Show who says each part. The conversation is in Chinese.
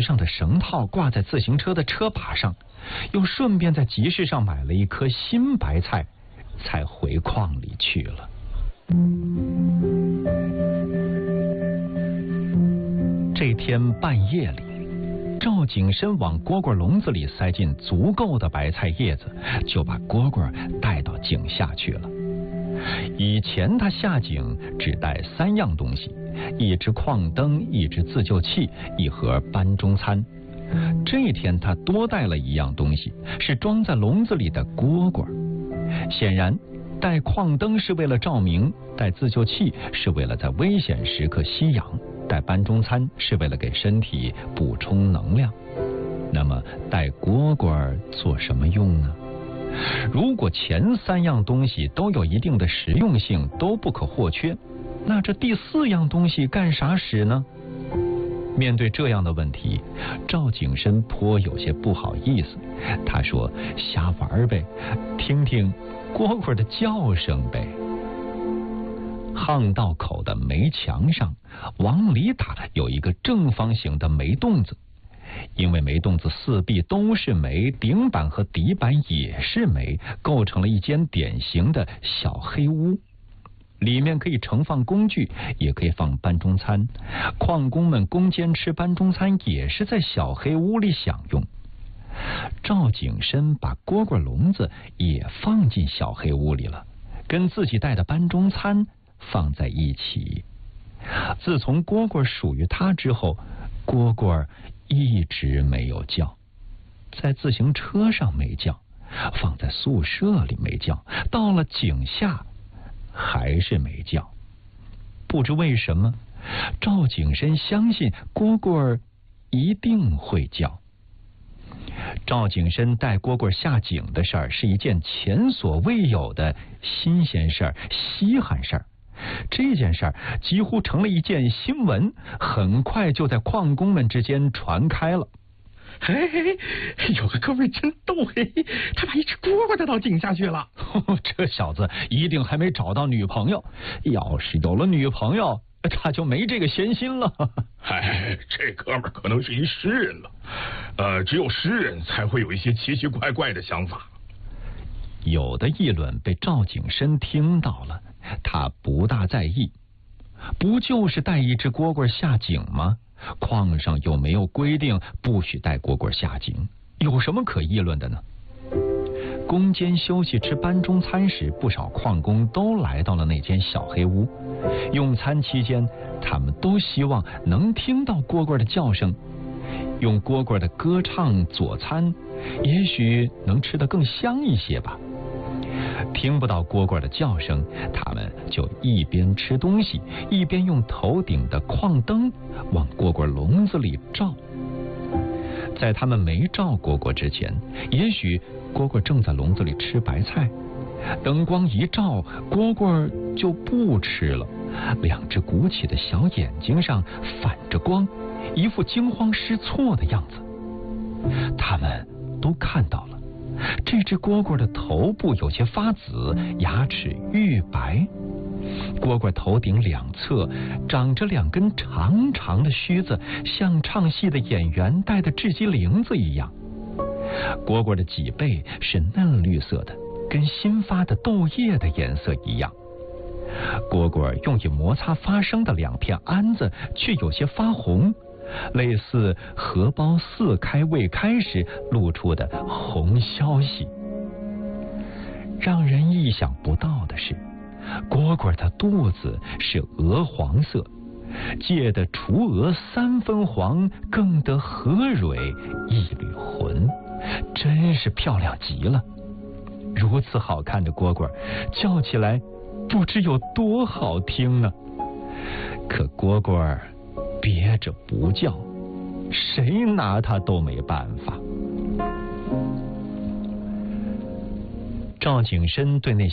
Speaker 1: 上的绳套挂在自行车的车把上，又顺便在集市上买了一颗新白菜，才回矿里去了。这天半夜里，赵景深往蝈蝈笼子里塞进足够的白菜叶子，就把蝈蝈带到井下去了。以前他下井只带3样东西，一只矿灯，一只自救器，一盒班中餐。这天他多带了1样东西，是装在笼子里的蝈蝈。显然带矿灯是为了照明，带自救器是为了在危险时刻吸氧，带班中餐是为了给身体补充能量。那么带蝈蝈做什么用呢？如果前3样东西都有一定的实用性，都不可或缺，那这第4样东西干啥使呢？面对这样的问题，赵景深颇有些不好意思。他说：“瞎玩呗，听听蝈蝈的叫声呗。”巷道口的煤墙上往里打有一个正方形的煤洞子，因为煤洞子4壁都是煤，顶板和底板也是煤，构成了一间典型的小黑屋。里面可以盛放工具，也可以放班中餐。矿工们攻坚吃班中餐也是在小黑屋里享用。赵景深把蝈蝈笼子也放进小黑屋里了，跟自己带的班中餐放在一起。自从蝈蝈属于他之后，蝈蝈一直没有叫，在自行车上没叫，放在宿舍里没叫，到了井下还是没叫。不知为什么，赵景深相信蝈蝈一定会叫。赵景深带蝈蝈下井的事儿是一件前所未有的新鲜事儿、稀罕事儿。这件事儿几乎成了一件新闻，很快就在矿工们之间传开了。
Speaker 2: 嘿，有个哥们儿真逗嘿，他把一只蝈蝈带到井下去了。
Speaker 1: 这小子一定还没找到女朋友，要是有了女朋友，他就没这个闲心了。
Speaker 2: 哎，这哥们儿可能是一诗人了，只有诗人才会有一些奇奇怪怪的想法。
Speaker 1: 有的议论被赵景深听到了，他不大在意。不就是带一只蝈蝈下井吗？矿上又没有规定不许带蝈蝈下井，有什么可议论的呢？攻坚休息吃班中餐时，不少矿工都来到了那间小黑屋。用餐期间，他们都希望能听到蝈蝈的叫声，用蝈蝈的歌唱佐餐，也许能吃得更香一些吧。听不到蝈蝈的叫声，他们就一边吃东西，一边用头顶的矿灯往蝈蝈笼子里照。在他们没照蝈蝈之前，也许蝈蝈正在笼子里吃白菜。灯光一照，蝈蝈就不吃了，2只鼓起的小眼睛上反着光，一副惊慌失措的样子。他们都看到了，这只蝈蝈的头部有些发紫，牙齿玉白。蝈蝈头顶2侧长着2根长长的须子，像唱戏的演员戴的雉鸡翎子一样。蝈蝈的脊背是嫩绿色的，跟新发的豆叶的颜色一样。蝈蝈用以摩擦发声的2片鞍子却有些发红，类似荷包4开未开时露出的红消息。让人意想不到的是，蝈蝈的肚子是鹅黄色，借得雏鹅3分黄，更得河蕊一缕浑，真是漂亮极了。如此好看的蝈蝈，叫起来不知有多好听呢。可蝈蝈憋着不叫，谁拿它都没办法。赵景深对那